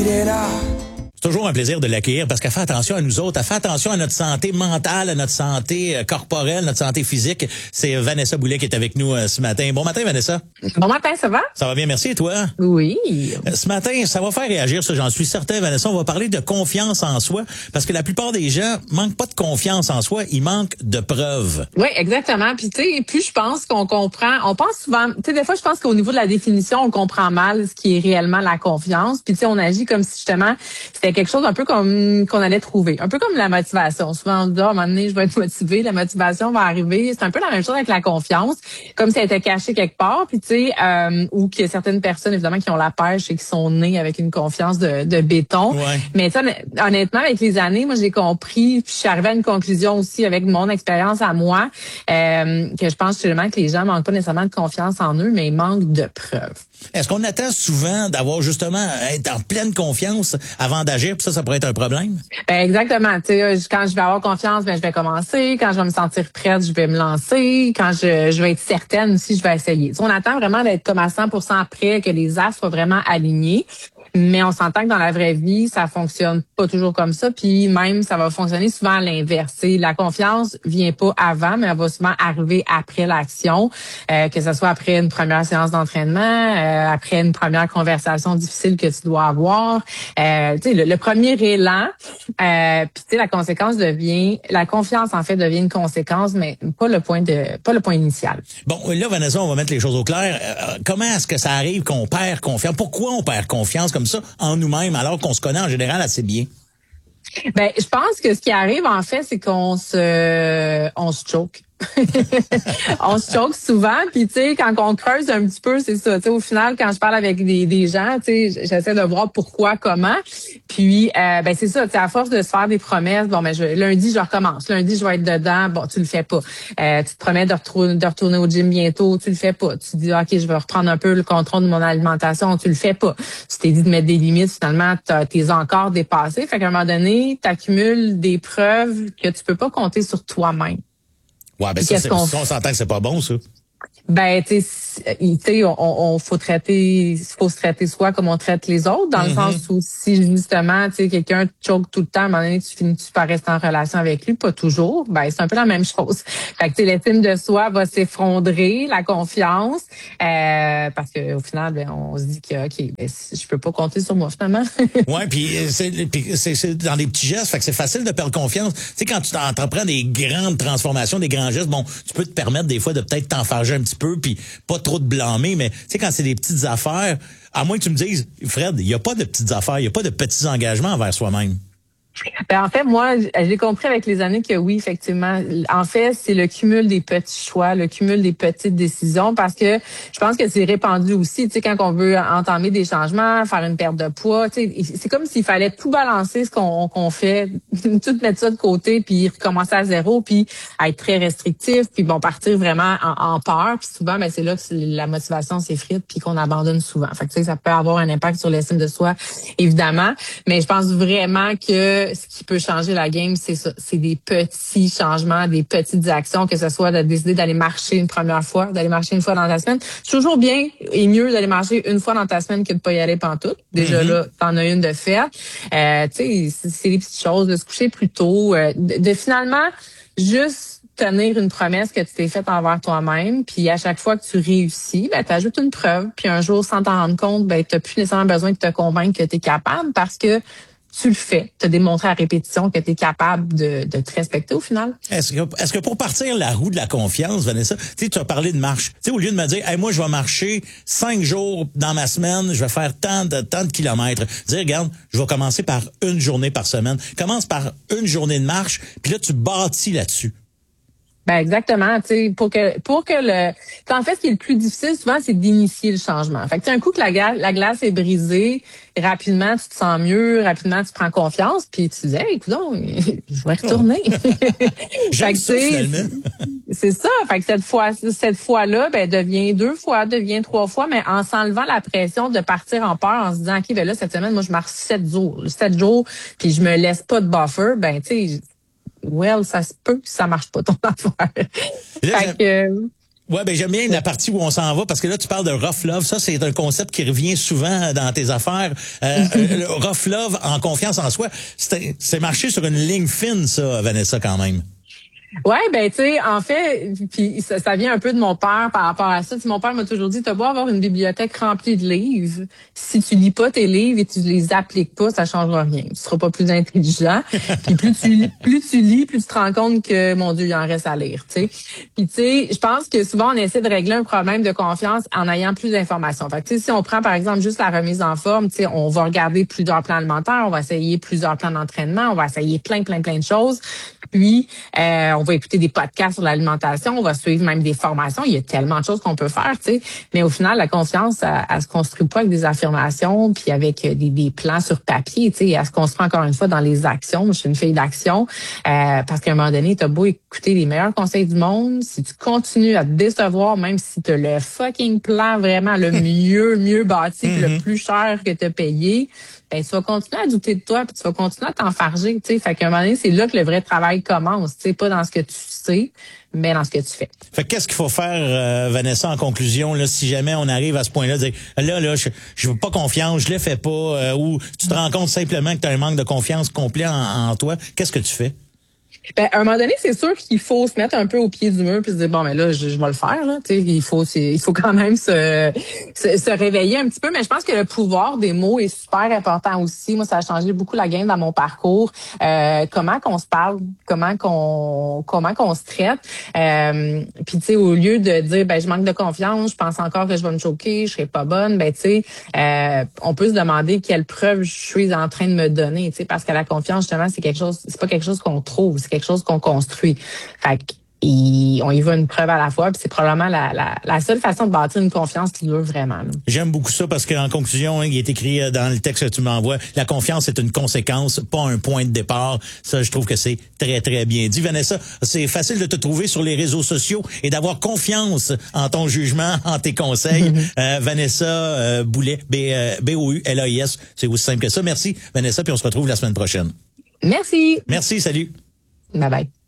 C'est toujours un plaisir de l'accueillir parce qu'elle fait attention à nous autres, elle fait attention à notre santé mentale, à notre santé corporelle, notre santé physique. C'est Vanessa Boulet qui est avec nous ce matin. Bon matin, Vanessa. Bon matin, ça va? Ça va bien, merci. Et toi? Oui. Ce matin, ça va faire réagir, ça, j'en suis certain, Vanessa. On va parler de confiance en soi parce que la plupart des gens manquent pas de confiance en soi, ils manquent de preuves. Oui, exactement. Puis tu sais, plus je pense qu'on comprend, on pense souvent, tu sais, des fois je pense qu'au niveau de la définition, on comprend mal ce qui est réellement la confiance. Puis tu sais, on agit comme si justement c'était quelque chose un peu comme qu'on allait trouver, un peu comme la motivation. Souvent on se dit, à un moment donné, je vais être motivé, la motivation va arriver. C'est un peu la même chose avec la confiance, comme si elle était cachée quelque part. Puis tu sais, ou qu'il y a certaines personnes évidemment qui ont la pêche et qui sont nées avec une confiance de béton. Ouais. Mais tu sais, honnêtement, avec les années, moi j'ai compris, puis je suis arrivée à une conclusion aussi avec mon expérience à moi, que je pense justement que les gens manquent pas nécessairement de confiance en eux, mais ils manquent de preuves. Est-ce qu'on attend souvent d'avoir justement être en pleine confiance avant d'agir, puis ça pourrait être un problème? Ben exactement. Tu sais, quand je vais avoir confiance, ben je vais commencer. Quand je vais me sentir prête, je vais me lancer. Quand je vais être certaine aussi, je vais essayer. Tu sais, on attend vraiment d'être comme à 100% prêt, que les astres soient vraiment alignés. Mais on s'entend que dans la vraie vie, ça fonctionne pas toujours comme ça. Puis même, ça va fonctionner souvent à l'inverse. La confiance vient pas avant, mais elle va souvent arriver après l'action, que ce soit après une première séance d'entraînement, après une première conversation difficile que tu dois avoir. Le premier élan, puis la conséquence la confiance en fait devient une conséquence, mais pas le point initial. Bon, là, Vanessa, on va mettre les choses au clair. Comment est-ce que ça arrive qu'on perd confiance? Pourquoi on perd confiance comme ça en nous-mêmes alors qu'on se connaît en général assez bien? Ben, je pense que ce qui arrive en fait, c'est qu'on se choque. On se choque souvent, puis tu sais, quand on creuse un petit peu, c'est ça. Tu sais, au final, quand je parle avec des gens, tu sais, j'essaie de voir pourquoi, comment. Puis, ben c'est ça. Tu sais, à force de se faire des promesses, bon, ben lundi je recommence. Lundi je vais être dedans. Bon, tu le fais pas. Tu te promets de retourner au gym bientôt, tu le fais pas. Tu te dis ok, je vais reprendre un peu le contrôle de mon alimentation, tu le fais pas. Tu t'es dit de mettre des limites, finalement, t'es encore dépassé. Fait qu'à un moment donné, t'accumules des preuves que tu peux pas compter sur toi-même. Ouais, ben ça, on s'entend que c'est pas bon, ça. Ben, tu sais, on faut se traiter soi comme on traite les autres, dans le sens où si justement, tu sais, quelqu'un te choque tout le temps, à un moment donné, tu finis par rester en relation avec lui, pas toujours, ben, c'est un peu la même chose. Fait que, tu sais, l'estime de soi va s'effondrer, la confiance, parce que au final, ben, on se dit que, ok, ben, je peux pas compter sur moi, finalement. Ouais, puis c'est dans des petits gestes, fait que c'est facile de perdre confiance. Tu sais, quand tu entreprends des grandes transformations, des grands gestes, bon, tu peux te permettre des fois de peut-être t'enfarger un petit peu, puis pas trop te blâmer, mais tu sais, quand c'est des petites affaires, à moins que tu me dises, Fred, il n'y a pas de petites affaires, il n'y a pas de petits engagements envers soi-même. Ben en fait, moi, j'ai compris avec les années que oui, effectivement. En fait, c'est le cumul des petits choix, le cumul des petites décisions, parce que je pense que c'est répandu aussi. Tu sais, quand on veut entamer des changements, faire une perte de poids, tu sais, c'est comme s'il fallait tout balancer ce qu'on fait, tout mettre ça de côté, puis recommencer à zéro, puis être très restrictif, puis bon, partir vraiment en peur. Puis souvent, ben c'est là que la motivation s'effrite, puis qu'on abandonne souvent. Fait que tu sais, ça peut avoir un impact sur l'estime de soi, évidemment. Mais je pense vraiment que ce qui peut changer la game, c'est ça. C'est des petits changements, des petites actions, que ce soit de décider d'aller marcher une première fois, d'aller marcher une fois dans ta semaine. C'est toujours bien et mieux d'aller marcher une fois dans ta semaine que de pas y aller pantoute. Déjà là, t'en as une de faire. Tu sais, c'est des petites choses, de se coucher plus tôt, de finalement juste tenir une promesse que tu t'es faite envers toi-même, puis à chaque fois que tu réussis, ben tu ajoutes une preuve, puis un jour sans t'en rendre compte, ben tu n'as plus nécessairement besoin de te convaincre que tu es capable parce que tu le fais. Tu as démontré à répétition que tu es capable de te respecter au final. Est-ce que pour partir la roue de la confiance, Vanessa, tu as parlé de marche. Tu sais, au lieu de me dire, hey, moi, je vais marcher 5 jours dans ma semaine, je vais faire tant de kilomètres. Dire, regarde, je vais commencer par une journée par semaine. Commence par une journée de marche, puis là, tu bâtis là-dessus. Ben exactement, tu sais, pour que en fait, ce qui est le plus difficile souvent, c'est d'initier le changement. Fait que un coup que la glace est brisée, rapidement tu te sens mieux, rapidement tu prends confiance, puis tu dis, hey, écoute, je vais retourner. J'aime ça, finalement. C'est ça. Fait que cette fois-là, ben devient 2 fois, devient 3 fois, mais en s'enlevant la pression de partir en peur, en se disant, ok, ben là cette semaine, moi je marche 7 jours, puis je me laisse pas de buffer, ben tu sais. Ça se peut que ça marche pas ton affaire. Là, Ouais, ben j'aime bien la partie où on s'en va parce que là tu parles de rough love. Ça c'est un concept qui revient souvent dans tes affaires. Le rough love en confiance en soi, c'est marché sur une ligne fine ça, Vanessa, quand même. Ouais, ben tu sais, en fait, puis ça vient un peu de mon père par rapport à ça. Mon père m'a toujours dit, t'as beau avoir une bibliothèque remplie de livres, si tu lis pas tes livres et tu les appliques pas, ça changera rien. Tu seras pas plus intelligent. Puis plus tu lis, plus tu te rends compte que mon Dieu, il en reste à lire. Tu sais. Puis tu sais, je pense que souvent on essaie de régler un problème de confiance en ayant plus d'informations. Fait que tu sais, si on prend par exemple juste la remise en forme, tu sais, on va regarder plusieurs plans alimentaires, on va essayer plusieurs plans d'entraînement, on va essayer plein de choses. Puis, on va écouter des podcasts sur l'alimentation, on va suivre même des formations. Il y a tellement de choses qu'on peut faire, tu sais. Mais au final, la confiance, elle se construit pas avec des affirmations, puis avec des plans sur papier, tu sais. Elle se construit encore une fois dans les actions. Moi, je suis une fille d'action, parce qu'à un moment donné, t'as beau écouter les meilleurs conseils du monde, si tu continues à te décevoir, même si t'as le fucking plan vraiment le mieux bâti, puis le plus cher que t'as payé, ben, tu vas continuer à douter de toi, puis tu vas continuer à t'enfarger, tu sais. Fait qu'à un moment donné, c'est là que le vrai travail commence, tu sais, pas dans ce que tu sais, mais dans ce que tu fais. Fait qu'est-ce qu'il faut faire, Vanessa, en conclusion, là, si jamais on arrive à ce point-là, de dire, là, je veux pas confiance, je le fais pas, ou tu te rends compte simplement que tu as un manque de confiance complet en toi, qu'est-ce que tu fais? Ben, à un moment donné, c'est sûr qu'il faut se mettre un peu au pied du mur puis se dire bon, mais là, je vais le faire là. Tu sais, il faut quand même se réveiller un petit peu. Mais je pense que le pouvoir des mots est super important aussi. Moi, ça a changé beaucoup la game dans mon parcours. Comment qu'on se parle, comment qu'on se traite. Puis tu sais, au lieu de dire ben je manque de confiance, je pense encore que je vais me choquer, je serai pas bonne. Ben tu sais, on peut se demander quelle preuve je suis en train de me donner. Tu sais, parce que la confiance justement, c'est pas quelque chose qu'on trouve. C'est quelque chose qu'on construit. Fait on y va une preuve à la fois, puis c'est probablement la seule façon de bâtir une confiance qui dure vraiment. Là. J'aime beaucoup ça parce qu'en conclusion, il est écrit dans le texte que tu m'envoies, la confiance est une conséquence, pas un point de départ. Ça, je trouve que c'est très bien dit. Vanessa, c'est facile de te trouver sur les réseaux sociaux et d'avoir confiance en ton jugement, en tes conseils. Vanessa Boulais, Boulais, c'est aussi simple que ça. Merci, Vanessa, puis on se retrouve la semaine prochaine. Merci. Merci, salut. Bye bye.